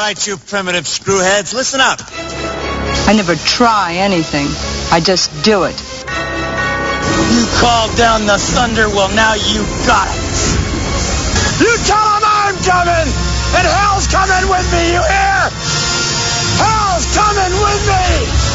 right, you primitive screwheads, listen up. I never try anything. I just do it. You called down the thunder, well, now you got it. You tell them I'm coming, and hell's coming with me, you hear? Hell's coming with me!